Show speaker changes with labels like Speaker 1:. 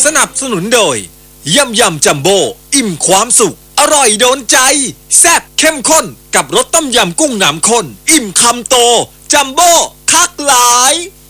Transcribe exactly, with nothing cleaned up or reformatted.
Speaker 1: สนับสนุนโดยยำยำจัมโบ้อิ่มความสุขอร่อยโดนใจแซ่บเข้มข้นกับรสต้มยำกุ้งน้ำข้นอิ่มคำโตจัมโบ้คักหลาย